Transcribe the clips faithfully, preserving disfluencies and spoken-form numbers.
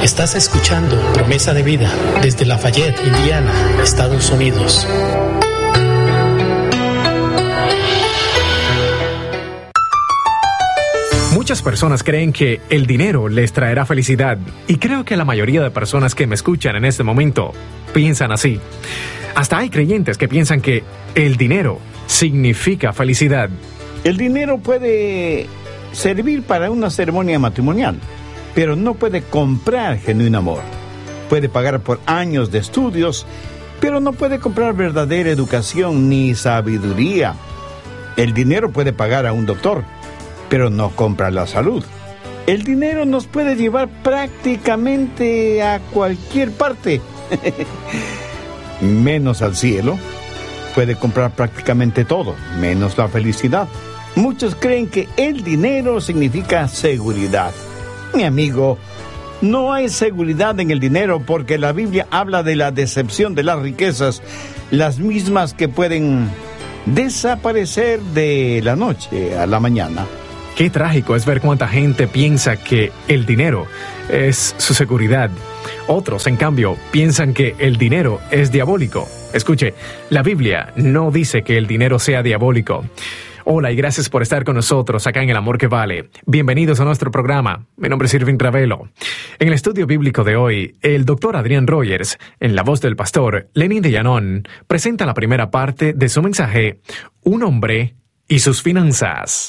Estás escuchando Promesa de Vida desde Lafayette, Indiana, Estados Unidos. Muchas personas creen que el dinero les traerá felicidad, y creo que la mayoría de personas que me escuchan en este momento piensan así. Hasta hay creyentes que piensan que el dinero significa felicidad. El dinero puede servir para una ceremonia matrimonial, pero no puede comprar genuino amor. Puede pagar por años de estudios, pero no puede comprar verdadera educación ni sabiduría. El dinero puede pagar a un doctor, pero no compra la salud. El dinero nos puede llevar prácticamente a cualquier parte, menos al cielo. Puede comprar prácticamente todo, menos la felicidad. Muchos creen que el dinero significa seguridad. Mi amigo, no hay seguridad en el dinero, porque la Biblia habla de la decepción de las riquezas, las mismas que pueden desaparecer de la noche a la mañana. Qué trágico es ver cuánta gente piensa que el dinero es su seguridad. Otros, en cambio, piensan que el dinero es diabólico. Escuche, la Biblia no dice que el dinero sea diabólico. Hola y gracias por estar con nosotros acá en El Amor que Vale. Bienvenidos a nuestro programa. Mi nombre es Irving Ravelo. En el estudio bíblico de hoy, el doctor Adrián Rogers, en la voz del pastor Lenin de Llanón, presenta la primera parte de su mensaje, Un hombre y sus finanzas.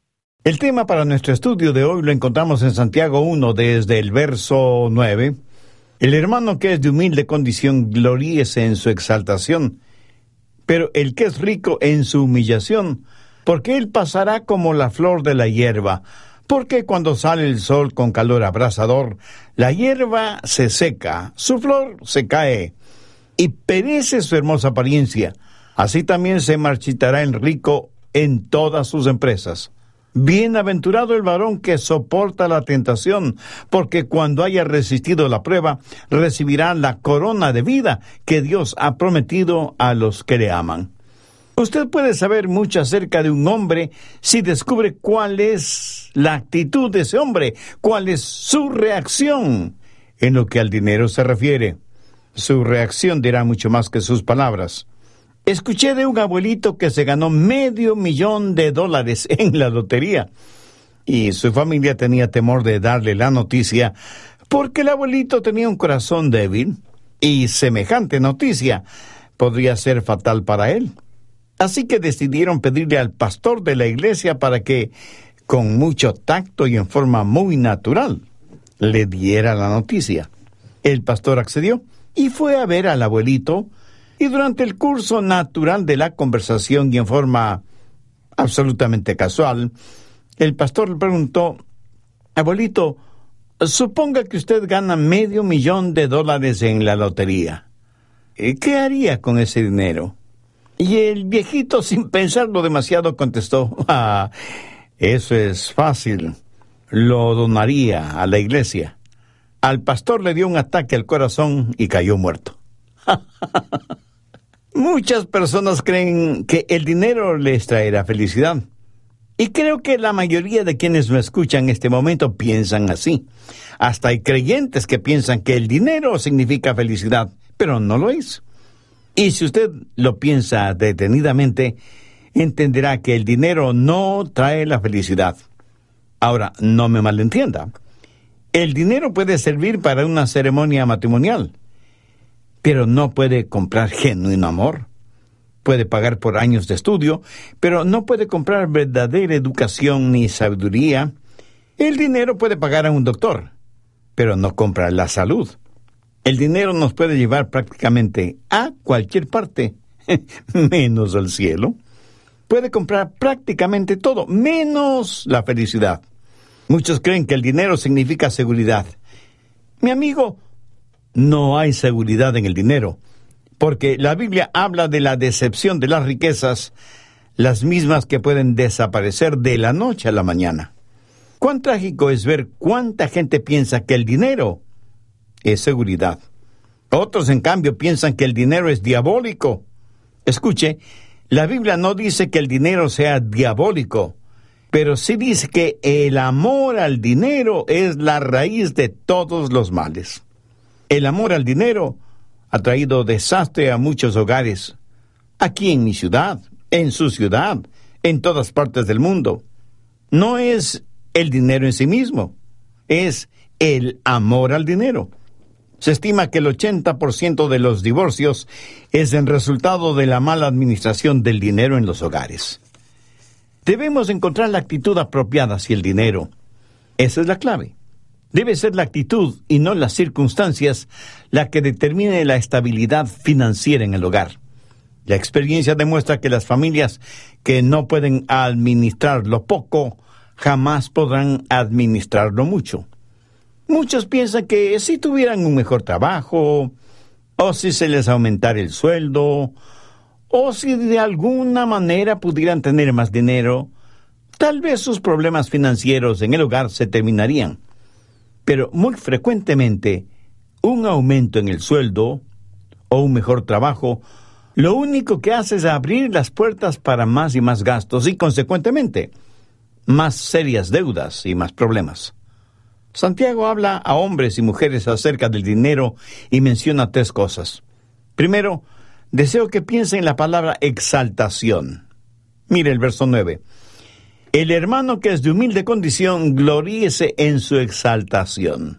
El tema para nuestro estudio de hoy lo encontramos en Santiago uno, desde el verso nueve. El hermano que es de humilde condición, gloríese en su exaltación, pero el que es rico en su humillación, porque él pasará como la flor de la hierba, porque cuando sale el sol con calor abrasador, la hierba se seca, su flor se cae, y perece su hermosa apariencia. Así también se marchitará el rico en todas sus empresas. Bienaventurado el varón que soporta la tentación, porque cuando haya resistido la prueba, recibirá la corona de vida que Dios ha prometido a los que le aman. Usted puede saber mucho acerca de un hombre si descubre cuál es la actitud de ese hombre, cuál es su reacción en lo que al dinero se refiere. Su reacción dirá mucho más que sus palabras. Escuché de un abuelito que se ganó medio millón de dólares en la lotería, y su familia tenía temor de darle la noticia porque el abuelito tenía un corazón débil y semejante noticia podría ser fatal para él. Así que decidieron pedirle al pastor de la iglesia para que, con mucho tacto y en forma muy natural, le diera la noticia. El pastor accedió y fue a ver al abuelito, y durante el curso natural de la conversación y en forma absolutamente casual, el pastor le preguntó: abuelito, suponga que usted gana medio millón de dólares en la lotería. ¿Qué haría con ese dinero? Y el viejito, sin pensarlo demasiado, contestó: ah, eso es fácil, lo donaría a la iglesia. Al pastor le dio un ataque al corazón y cayó muerto. Muchas personas creen que el dinero les traerá felicidad. Y creo que la mayoría de quienes me escuchan en este momento piensan así. Hasta hay creyentes que piensan que el dinero significa felicidad, pero no lo es. Y si usted lo piensa detenidamente, entenderá que el dinero no trae la felicidad. Ahora, no me malentienda. El dinero puede servir para una ceremonia matrimonial, pero no puede comprar genuino amor. Puede pagar por años de estudio, pero no puede comprar verdadera educación ni sabiduría. El dinero puede pagar a un doctor, pero no compra la salud. El dinero nos puede llevar prácticamente a cualquier parte, menos al cielo. Puede comprar prácticamente todo, menos la felicidad. Muchos creen que el dinero significa seguridad. Mi amigo, no hay seguridad en el dinero, porque la Biblia habla de la decepción de las riquezas, las mismas que pueden desaparecer de la noche a la mañana. Cuán trágico es ver cuánta gente piensa que el dinero es seguridad. Otros, en cambio, piensan que el dinero es diabólico. Escuche, la Biblia no dice que el dinero sea diabólico, Pero sí dice que el amor al dinero es la raíz de todos los males. El amor al dinero ha traído desastre a muchos hogares, aquí en mi ciudad, en su ciudad, en todas partes del mundo. No es el dinero en sí mismo, es el amor al dinero. Se estima que el ochenta por ciento de los divorcios es en resultado de la mala administración del dinero en los hogares. Debemos encontrar la actitud apropiada hacia el dinero. Esa es la clave. Debe ser la actitud y no las circunstancias la que determine la estabilidad financiera en el hogar. La experiencia demuestra que las familias que no pueden administrar lo poco jamás podrán administrar lo mucho. Muchos piensan que si tuvieran un mejor trabajo, o si se les aumentara el sueldo, o si de alguna manera pudieran tener más dinero, tal vez sus problemas financieros en el hogar se terminarían. Pero muy frecuentemente, un aumento en el sueldo o un mejor trabajo, lo único que hace es abrir las puertas para más y más gastos y, consecuentemente, más serias deudas y más problemas. Santiago habla a hombres y mujeres acerca del dinero y menciona tres cosas. Primero, deseo que piensen en la palabra exaltación. Mire el verso nueve. El hermano que es de humilde condición, gloríese en su exaltación.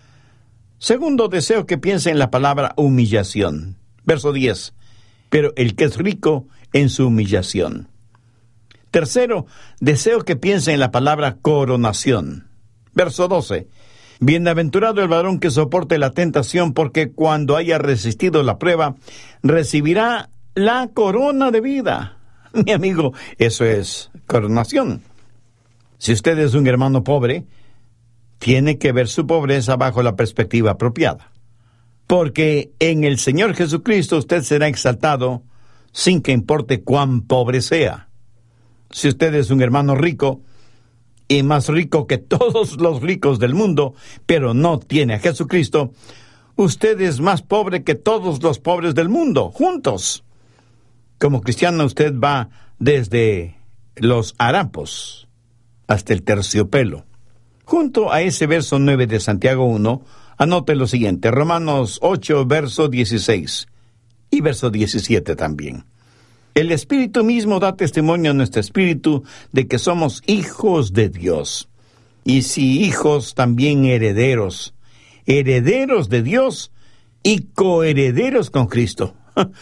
Segundo, deseo que piensen en la palabra humillación. Verso diez. Pero el que es rico, en su humillación. Tercero, deseo que piensen en la palabra coronación. Verso doce. Bienaventurado el varón que soporte la tentación, porque cuando haya resistido la prueba, recibirá la corona de vida. Mi amigo, eso es coronación. Si usted es un hermano pobre, tiene que ver su pobreza bajo la perspectiva apropiada. Porque en el Señor Jesucristo usted será exaltado sin que importe cuán pobre sea. Si usted es un hermano rico, y más rico que todos los ricos del mundo, pero no tiene a Jesucristo, usted es más pobre que todos los pobres del mundo, juntos. Como cristiano usted va desde los harapos hasta el terciopelo. Junto a ese verso nueve de Santiago uno, anote lo siguiente, Romanos ocho, verso dieciséis, y verso diecisiete también. El Espíritu mismo da testimonio a nuestro espíritu de que somos hijos de Dios. Y si hijos, también herederos. Herederos de Dios y coherederos con Cristo.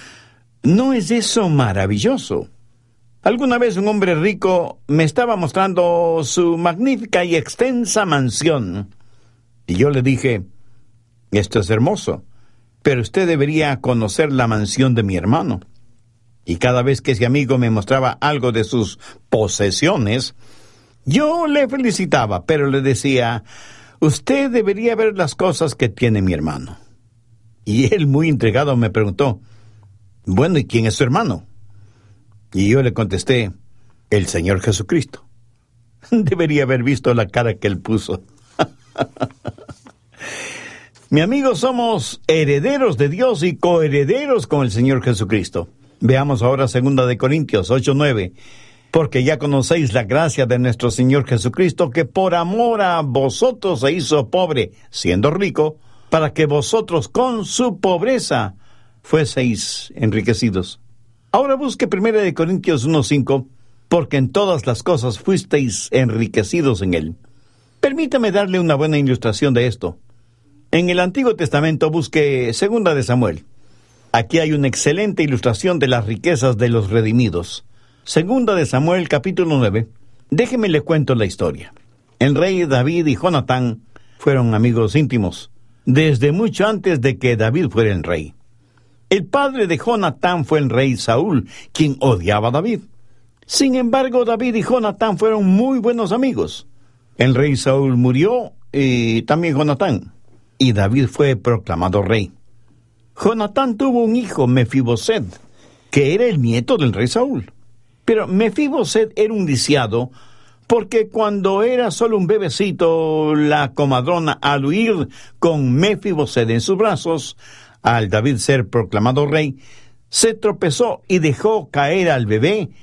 ¿No es eso maravilloso? Alguna vez un hombre rico me estaba mostrando su magnífica y extensa mansión. Y yo le dije, esto es hermoso, pero usted debería conocer la mansión de mi hermano. Y cada vez que ese amigo me mostraba algo de sus posesiones, yo le felicitaba, pero le decía, usted debería ver las cosas que tiene mi hermano. Y él, muy intrigado, me preguntó, bueno, ¿y quién es su hermano? Y yo le contesté, el Señor Jesucristo. Debería haber visto la cara que él puso. Mi amigo, somos herederos de Dios y coherederos con el Señor Jesucristo. Veamos ahora segunda de Corintios ocho, nueve. Porque ya conocéis la gracia de nuestro Señor Jesucristo, que por amor a vosotros se hizo pobre, siendo rico, para que vosotros con su pobreza fueseis enriquecidos. Ahora busque primera de Corintios uno, cinco, porque en todas las cosas fuisteis enriquecidos en él. Permítame darle una buena ilustración de esto. En el Antiguo Testamento busque segunda de Samuel. Aquí hay una excelente ilustración de las riquezas de los redimidos. Segunda de Samuel, capítulo nueve. Déjeme le cuento la historia. El rey David y Jonatán fueron amigos íntimos, desde mucho antes de que David fuera el rey. El padre de Jonatán fue el rey Saúl, quien odiaba a David. Sin embargo, David y Jonatán fueron muy buenos amigos. El rey Saúl murió y también Jonatán, y David fue proclamado rey. Jonatán tuvo un hijo, Mefiboset, que era el nieto del rey Saúl. Pero Mefiboset era un lisiado, porque cuando era solo un bebecito, la comadrona, al huir con Mefiboset en sus brazos, al David ser proclamado rey, se tropezó y dejó caer al bebé,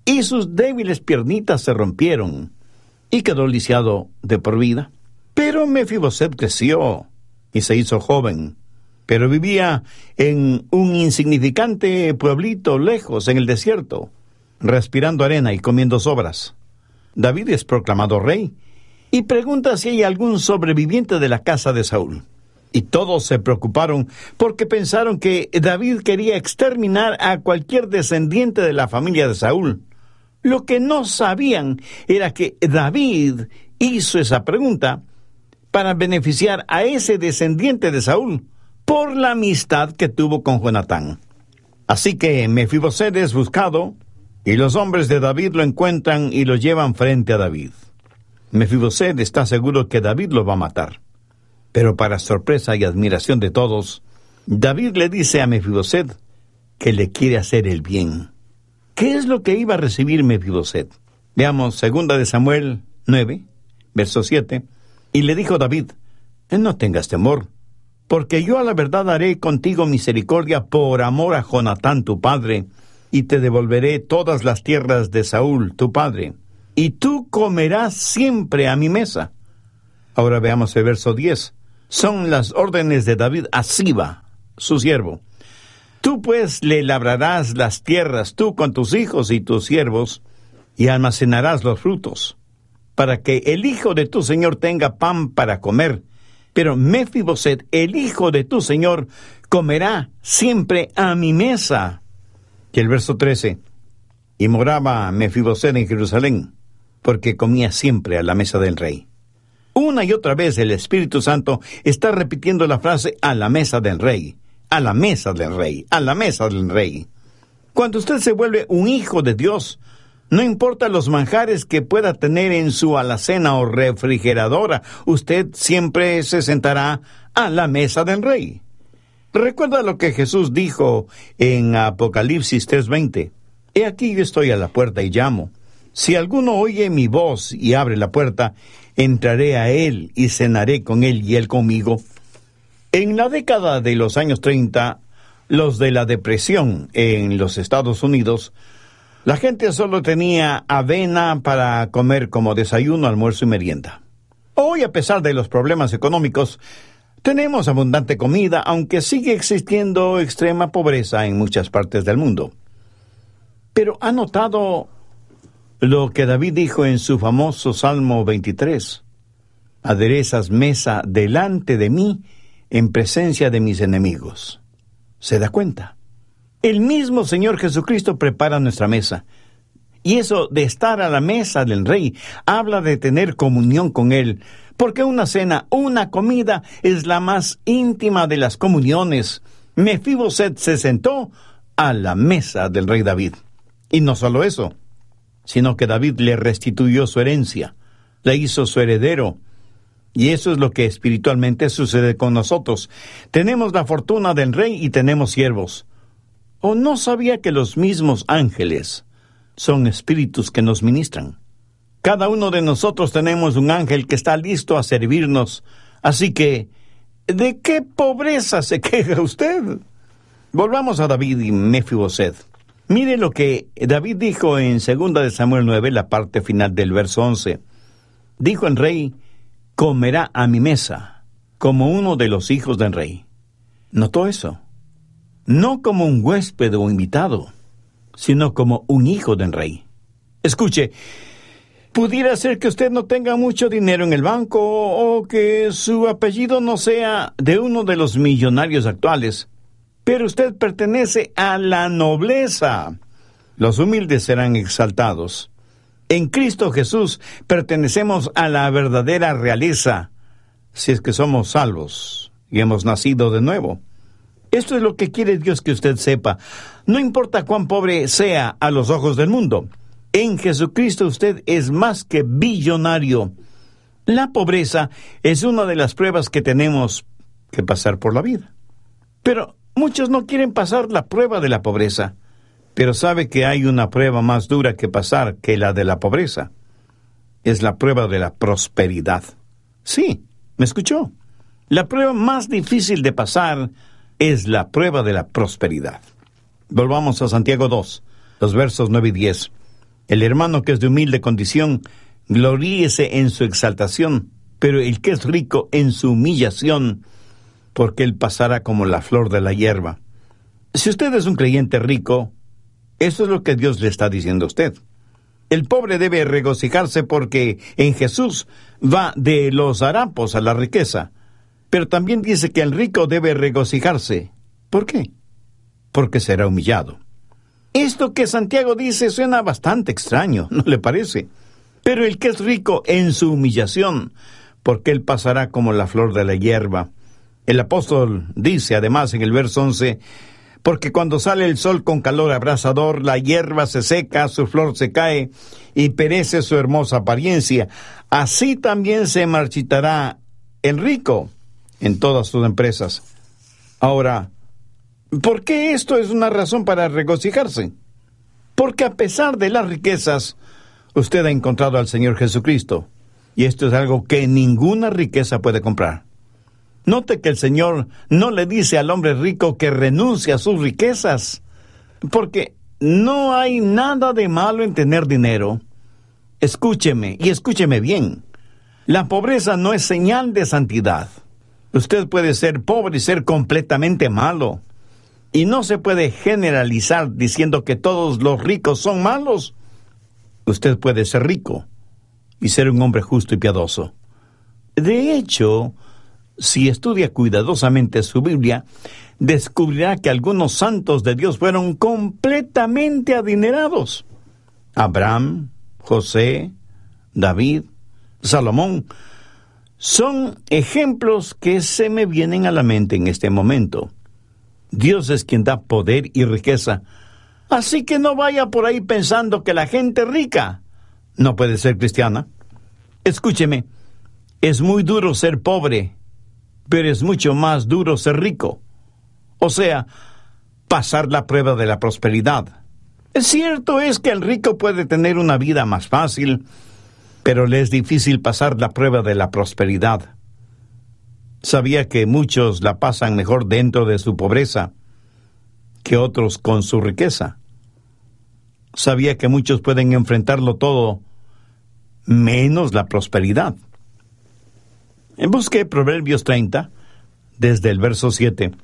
y sus débiles piernitas se rompieron, y quedó lisiado de por vida. Pero Mefiboset creció y se hizo joven, pero vivía en un insignificante pueblito lejos en el desierto, respirando arena y comiendo sobras. David es proclamado rey, y pregunta si hay algún sobreviviente de la casa de Saúl. Y todos se preocuparon porque pensaron que David quería exterminar a cualquier descendiente de la familia de Saúl. Lo que no sabían era que David hizo esa pregunta para beneficiar a ese descendiente de Saúl por la amistad que tuvo con Jonatán. Así que Mefiboset es buscado, y los hombres de David lo encuentran y lo llevan frente a David. Mefiboset está seguro que David lo va a matar. Pero para sorpresa y admiración de todos, David le dice a Mefiboset que le quiere hacer el bien. ¿Qué es lo que iba a recibir Mefiboset? Veamos segunda de Samuel nueve, verso siete. Y le dijo David: no tengas temor, porque yo a la verdad haré contigo misericordia por amor a Jonatán tu padre, y te devolveré todas las tierras de Saúl tu padre, y tú comerás siempre a mi mesa. Ahora veamos el verso diez. Son las órdenes de David a Siba, su siervo. Tú pues le labrarás las tierras, tú con tus hijos y tus siervos, y almacenarás los frutos, para que el hijo de tu señor tenga pan para comer. Pero Mefiboset, el hijo de tu señor, comerá siempre a mi mesa. Y el verso trece. Y moraba Mefiboset en Jerusalén, porque comía siempre a la mesa del rey. Una y otra vez el Espíritu Santo está repitiendo la frase a la mesa del rey, a la mesa del rey, a la mesa del rey. Cuando usted se vuelve un hijo de Dios, no importa los manjares que pueda tener en su alacena o refrigeradora, usted siempre se sentará a la mesa del rey. Recuerda lo que Jesús dijo en Apocalipsis tres veinte. He aquí yo estoy a la puerta y llamo. Si alguno oye mi voz y abre la puerta, entraré a él y cenaré con él y él conmigo. En la década de los años treinta, los de la depresión en los Estados Unidos, la gente solo tenía avena para comer como desayuno, almuerzo y merienda. Hoy, a pesar de los problemas económicos, tenemos abundante comida, aunque sigue existiendo extrema pobreza en muchas partes del mundo. Pero ¿ha notado lo que David dijo en su famoso Salmo veintitrés? Aderezas mesa delante de mí en presencia de mis enemigos. ¿Se da cuenta? El mismo Señor Jesucristo prepara nuestra mesa. Y eso de estar a la mesa del Rey habla de tener comunión con Él, porque una cena, una comida, es la más íntima de las comuniones. Mefiboset se sentó a la mesa del rey David. Y no solo eso, sino que David le restituyó su herencia, le hizo su heredero. Y eso es lo que espiritualmente sucede con nosotros. Tenemos la fortuna del rey y tenemos siervos. ¿O no sabía que los mismos ángeles son espíritus que nos ministran? Cada uno de nosotros tenemos un ángel que está listo a servirnos. Así que, ¿de qué pobreza se queja usted? Volvamos a David y Mefiboset. Mire lo que David dijo en segunda de Samuel nueve, la parte final del verso once. Dijo el rey: comerá a mi mesa, como uno de los hijos del rey. ¿Notó eso? No como un huésped o invitado, sino como un hijo del rey. Escuche, pudiera ser que usted no tenga mucho dinero en el banco o que su apellido no sea de uno de los millonarios actuales, pero usted pertenece a la nobleza. Los humildes serán exaltados. En Cristo Jesús pertenecemos a la verdadera realeza, si es que somos salvos y hemos nacido de nuevo. Esto es lo que quiere Dios que usted sepa. No importa cuán pobre sea a los ojos del mundo, en Jesucristo usted es más que billonario. La pobreza es una de las pruebas que tenemos que pasar por la vida. Pero muchos no quieren pasar la prueba de la pobreza. Pero sabe que hay una prueba más dura que pasar que la de la pobreza. Es la prueba de la prosperidad. Sí, ¿me escuchó? La prueba más difícil de pasar es la prueba de la prosperidad. Volvamos a Santiago dos, los versos nueve y diez. El hermano que es de humilde condición, gloríese en su exaltación, pero el que es rico en su humillación, porque él pasará como la flor de la hierba. Si usted es un creyente rico, eso es lo que Dios le está diciendo a usted. El pobre debe regocijarse porque en Jesús va de los harapos a la riqueza. Pero también dice que el rico debe regocijarse. ¿Por qué? Porque será humillado. Esto que Santiago dice suena bastante extraño, ¿no le parece? Pero el que es rico en su humillación, porque él pasará como la flor de la hierba. El apóstol dice además en el verso once, porque cuando sale el sol con calor abrasador, la hierba se seca, su flor se cae y perece su hermosa apariencia. Así también se marchitará el rico en todas sus empresas. Ahora, ¿por qué esto es una razón para regocijarse? Porque a pesar de las riquezas, usted ha encontrado al Señor Jesucristo. Y esto es algo que ninguna riqueza puede comprar. Note que el Señor no le dice al hombre rico que renuncie a sus riquezas, porque no hay nada de malo en tener dinero. Escúcheme, y escúcheme bien. La pobreza no es señal de santidad. Usted puede ser pobre y ser completamente malo. Y no se puede generalizar diciendo que todos los ricos son malos. Usted puede ser rico y ser un hombre justo y piadoso. De hecho, si estudia cuidadosamente su Biblia, descubrirá que algunos santos de Dios fueron completamente adinerados. Abraham, José, David, Salomón, son ejemplos que se me vienen a la mente en este momento. Dios es quien da poder y riqueza, así que no vaya por ahí pensando que la gente rica no puede ser cristiana. Escúcheme, es muy duro ser pobre, pero es mucho más duro ser rico. O sea, pasar la prueba de la prosperidad. Cierto es que el rico puede tener una vida más fácil, pero le es difícil pasar la prueba de la prosperidad. Sabía que muchos la pasan mejor dentro de su pobreza que otros con su riqueza. Sabía que muchos pueden enfrentarlo todo, menos la prosperidad. Busqué Proverbios treinta, desde el verso siete.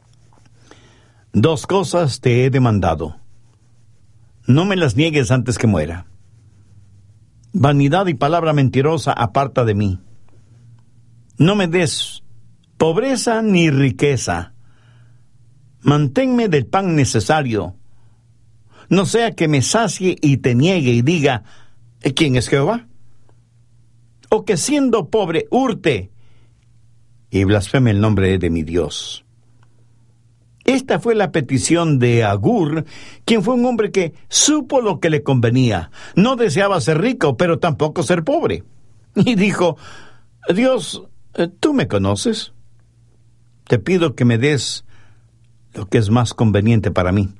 Dos cosas te he demandado. No me las niegues antes que muera. Vanidad y palabra mentirosa aparta de mí. No me des pobreza ni riqueza. Manténme del pan necesario. No sea que me sacie y te niegue y diga, ¿quién es Jehová? O que siendo pobre hurte y blasfeme el nombre de mi Dios. Esta fue la petición de Agur, quien fue un hombre que supo lo que le convenía. No deseaba ser rico, pero tampoco ser pobre. Y dijo, Dios, tú me conoces. Te pido que me des lo que es más conveniente para mí.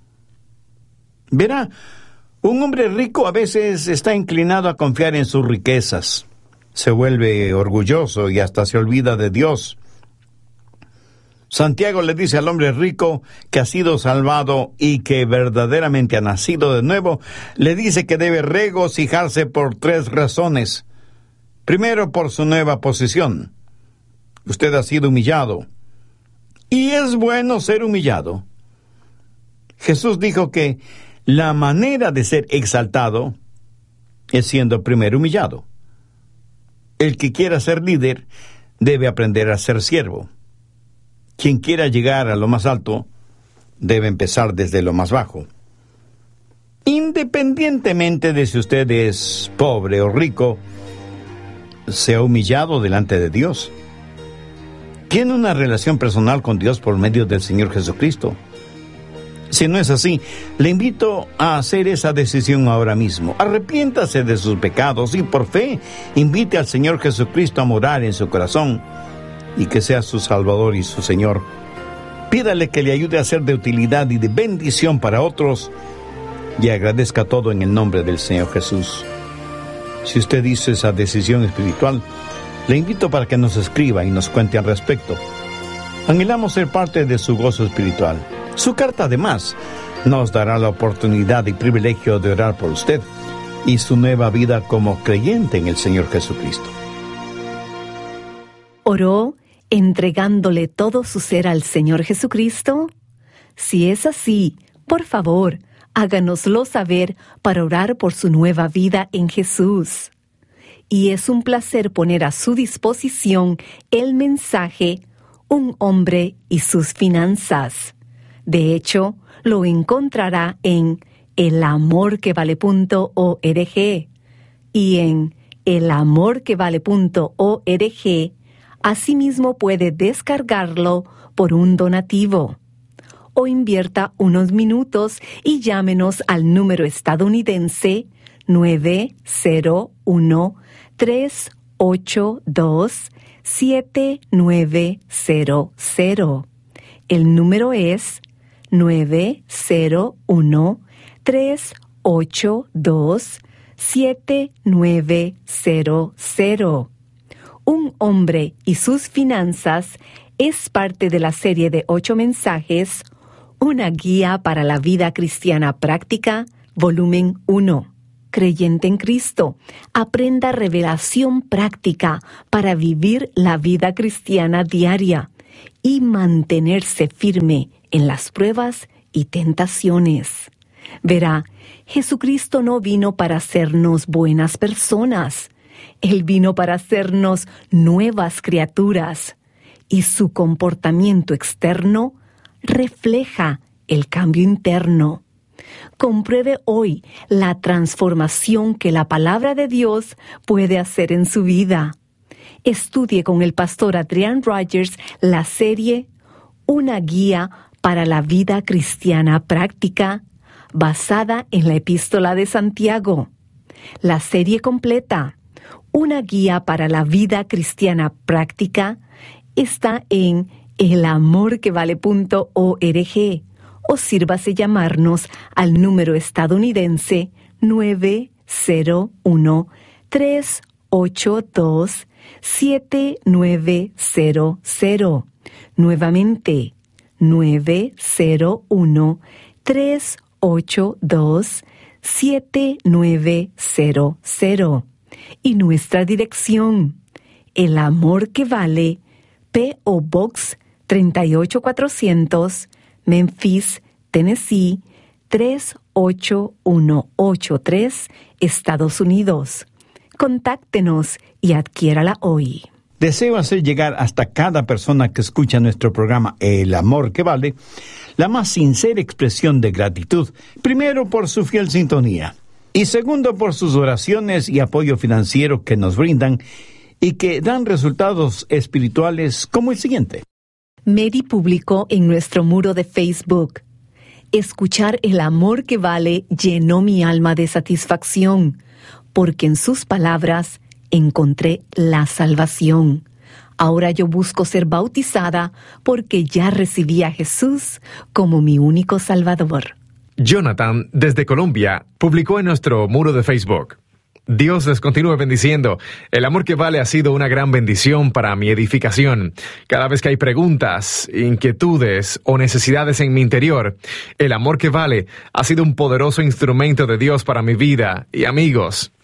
Verá, un hombre rico a veces está inclinado a confiar en sus riquezas. Se vuelve orgulloso y hasta se olvida de Dios. Santiago le dice al hombre rico que ha sido salvado y que verdaderamente ha nacido de nuevo, le dice que debe regocijarse por tres razones. Primero, por su nueva posición. Usted ha sido humillado. Y es bueno ser humillado. Jesús dijo que la manera de ser exaltado es siendo primero humillado. El que quiera ser líder debe aprender a ser siervo. Quien quiera llegar a lo más alto debe empezar desde lo más bajo. Independientemente de si usted es pobre o rico, se ha humillado delante de Dios. Tiene una relación personal con Dios por medio del Señor Jesucristo. Si no es así, le invito a hacer esa decisión ahora mismo. Arrepiéntase de sus pecados y por fe invite al Señor Jesucristo a morar en su corazón y que sea su Salvador y su Señor. Pídale que le ayude a ser de utilidad y de bendición para otros y agradezca todo en el nombre del Señor Jesús. Si usted hizo esa decisión espiritual, le invito para que nos escriba y nos cuente al respecto. Anhelamos ser parte de su gozo espiritual. Su carta, además, nos dará la oportunidad y privilegio de orar por usted y su nueva vida como creyente en el Señor Jesucristo. ¿Oró entregándole todo su ser al Señor Jesucristo? Si es así, por favor, háganoslo saber para orar por su nueva vida en Jesús. Y es un placer poner a su disposición el mensaje Un hombre y sus finanzas. De hecho, lo encontrará en el amor que vale punto org y en el amor que vale punto org. Asimismo puede descargarlo por un donativo. O invierta unos minutos y llámenos al número estadounidense nueve cero uno, tres ocho dos, siete nueve cero cero. El número es nueve cero uno, tres ocho dos, siete nueve cero cero. Un hombre y sus finanzas es parte de la serie de ocho mensajes, Una guía para la vida cristiana práctica, volumen uno. Creyente en Cristo, aprenda revelación práctica para vivir la vida cristiana diaria y mantenerse firme en las pruebas y tentaciones. Verá, Jesucristo no vino para hacernos buenas personas. Él vino para hacernos nuevas criaturas, y su comportamiento externo refleja el cambio interno. Compruebe hoy la transformación que la palabra de Dios puede hacer en su vida. Estudie con el pastor Adrian Rogers la serie Una guía para la vida cristiana práctica, basada en la Epístola de Santiago. La serie completa, Una guía para la vida cristiana práctica, está en el amor que vale punto org. O sírvase llamarnos al número estadounidense nueve cero uno, tres ocho dos, siete nueve cero cero. Nuevamente, nueve cero uno, tres ocho dos, siete nueve cero cero. Y nuestra dirección, El Amor que Vale, P O Box treinta y ocho cuatrocientos, Memphis, Tennessee, tres ocho uno ocho tres, Estados Unidos. Contáctenos y adquiérala hoy. Deseo hacer llegar hasta cada persona que escucha nuestro programa El Amor que Vale la más sincera expresión de gratitud, primero por su fiel sintonía y segundo por sus oraciones y apoyo financiero que nos brindan y que dan resultados espirituales como el siguiente. Mary publicó en nuestro muro de Facebook: escuchar El Amor que Vale llenó mi alma de satisfacción, porque en sus palabras encontré la salvación. Ahora yo busco ser bautizada porque ya recibí a Jesús como mi único Salvador. Jonathan, desde Colombia, publicó en nuestro muro de Facebook: Dios les continúe bendiciendo. El Amor que Vale ha sido una gran bendición para mi edificación. Cada vez que hay preguntas, inquietudes o necesidades en mi interior, El Amor que Vale ha sido un poderoso instrumento de Dios para mi vida y amigos.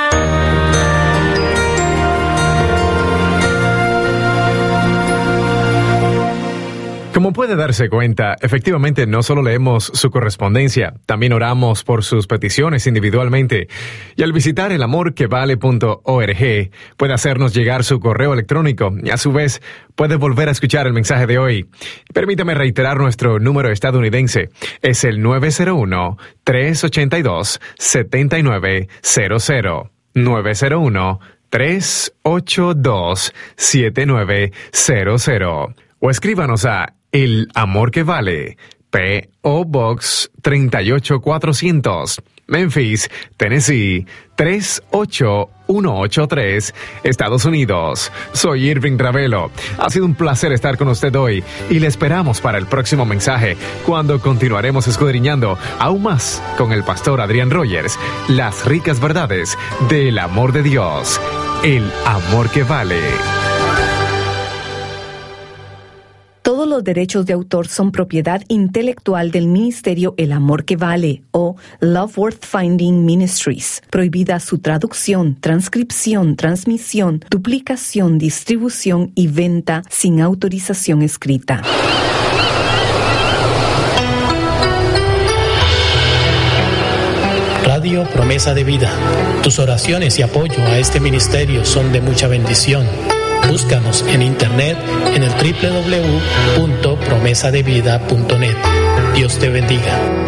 Como puede darse cuenta, efectivamente no solo leemos su correspondencia, también oramos por sus peticiones individualmente. Y al visitar el amor que vale punto org, puede hacernos llegar su correo electrónico y a su vez puede volver a escuchar el mensaje de hoy. Permítame reiterar nuestro número estadounidense. Es el nueve cero uno, tres ocho dos, siete nueve cero cero. nueve cero uno, tres ocho dos, siete nueve cero cero. O escríbanos a El Amor que Vale, P O Box treinta y ocho cuatrocientos, Memphis, Tennessee, tres ocho uno ocho tres, Estados Unidos. Soy Irving Ravelo. Ha sido un placer estar con usted hoy y le esperamos para el próximo mensaje, cuando continuaremos escudriñando aún más con el pastor Adrian Rogers las ricas verdades del amor de Dios. El Amor que Vale. Todos los derechos de autor son propiedad intelectual del Ministerio El Amor que Vale o Love Worth Finding Ministries. Prohibida su traducción, transcripción, transmisión, duplicación, distribución y venta sin autorización escrita. Radio Promesa de Vida. Tus oraciones y apoyo a este ministerio son de mucha bendición. Búscanos en internet en el doble u doble u doble u punto promesa de vida punto net. Dios te bendiga.